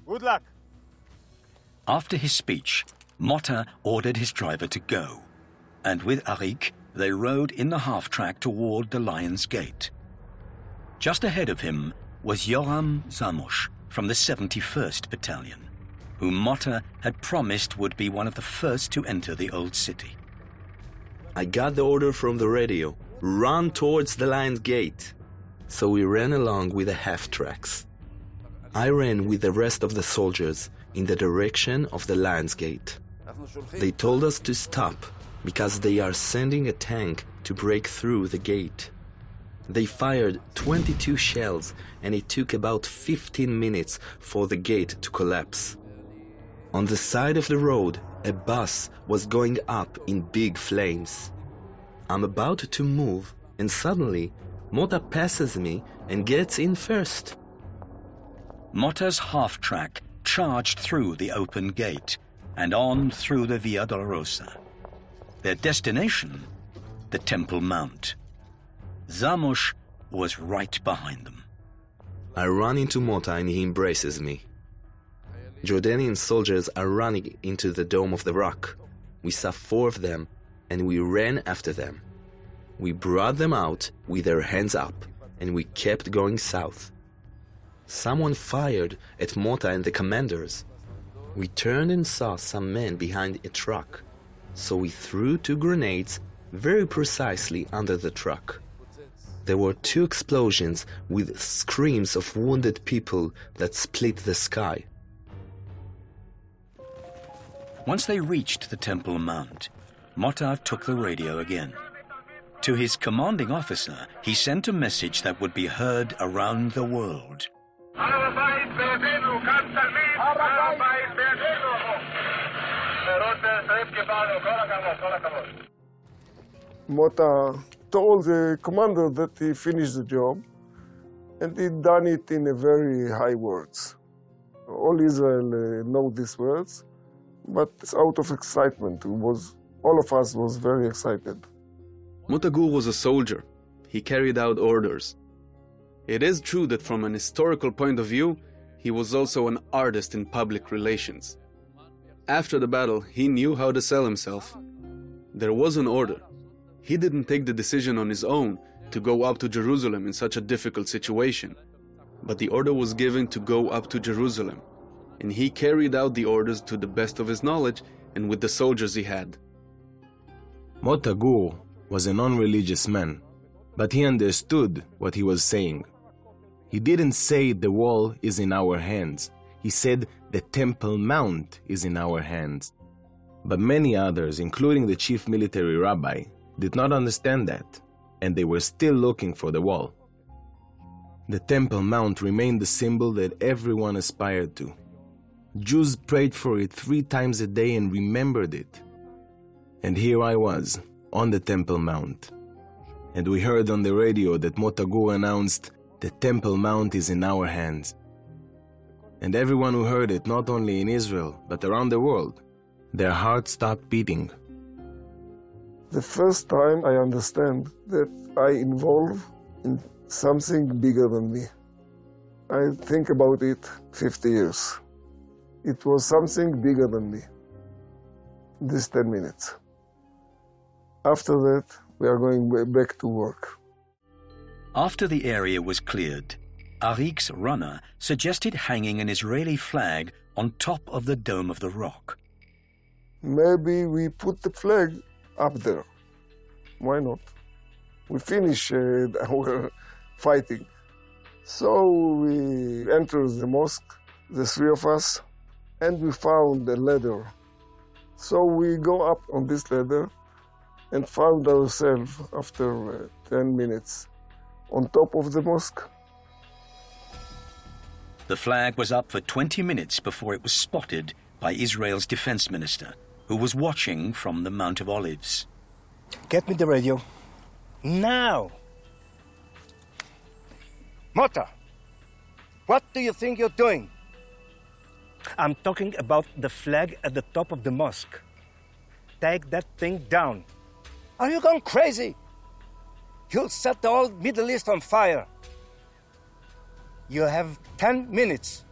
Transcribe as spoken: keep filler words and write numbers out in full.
Good luck. After his speech, Motta ordered his driver to go, and with Arik, they rode in the half-track toward the Lion's Gate. Just ahead of him was Yoram Zamosh from the seventy-first Battalion, whom Motta had promised would be one of the first to enter the Old City. I got the order from the radio, run towards the Lion's Gate. So we ran along with the half-tracks. I ran with the rest of the soldiers in the direction of the Lion's Gate. They told us to stop because they are sending a tank to break through the gate. They fired twenty-two shells and it took about fifteen minutes for the gate to collapse. On the side of the road, a bus was going up in big flames. I'm about to move and suddenly Motta passes me and gets in first. Motta's half-track charged through the open gate and on through the Via Dolorosa. Their destination, the Temple Mount. Zamosh was right behind them. I run into Motta and he embraces me. Jordanian soldiers are running into the Dome of the Rock. We saw four of them and we ran after them. We brought them out with their hands up and we kept going south. Someone fired at Motta and the commanders. We turned and saw some men behind a truck, so we threw two grenades very precisely under the truck. There were two explosions with screams of wounded people that split the sky. Once they reached the Temple Mount, Motta took the radio again. To his commanding officer, he sent a message that would be heard around the world. Motta told the commander that he finished the job, and he done it in a very high words. All Israel uh, know these words, but it's out of excitement. It was, all of us was very excited. Motta Gur was a soldier. He carried out orders. It is true that from an historical point of view, he was also an artist in public relations. After the battle, he knew how to sell himself. There was an order. He didn't take the decision on his own to go up to Jerusalem in such a difficult situation. But the order was given to go up to Jerusalem, and he carried out the orders to the best of his knowledge and with the soldiers he had. Motta Gur was a non-religious man, but he understood what he was saying. He didn't say the wall is in our hands. He said the Temple Mount is in our hands. But many others, including the chief military rabbi, did not understand that, and they were still looking for the wall. The Temple Mount remained the symbol that everyone aspired to. Jews prayed for it three times a day and remembered it. And here I was, on the Temple Mount. And we heard on the radio that Motta Gur announced, "The Temple Mount is in our hands." And everyone who heard it, not only in Israel, but around the world, their hearts stopped beating. The first time I understand that I involved in something bigger than me. I think about it fifty years. It was something bigger than me. These ten minutes. After that, we are going back to work. After the area was cleared, Arik's runner suggested hanging an Israeli flag on top of the Dome of the Rock. Maybe we put the flag up there. Why not? We finish uh, our fighting. So we entered the mosque, the three of us, and we found a ladder. So we go up on this ladder and found ourselves after uh, ten minutes on top of the mosque. The flag was up for twenty minutes before it was spotted by Israel's defense minister, who was watching from the Mount of Olives. Get me the radio. Now! Motta, what do you think you're doing? I'm talking about the flag at the top of the mosque. Take that thing down. Are you gone crazy? You'll set the whole Middle East on fire. You have ten minutes.